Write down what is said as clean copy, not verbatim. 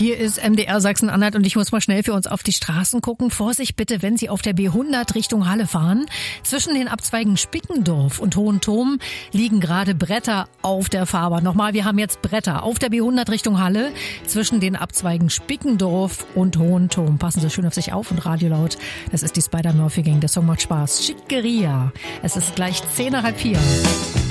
Hier ist MDR Sachsen-Anhalt und ich muss mal schnell für uns auf die Straßen gucken. Vorsicht bitte, wenn Sie auf der B100 Richtung Halle fahren. Zwischen den Abzweigen Spickendorf und Hohenturm liegen gerade Bretter auf der Fahrbahn. Nochmal, wir haben jetzt Bretter auf der B100 Richtung Halle zwischen den Abzweigen Spickendorf und Hohenturm. Passen Sie schön auf sich auf und Radio laut. Das ist die Spider-Murphy Gang. Der Song macht Spaß. Schickeria. Es ist gleich 3:10.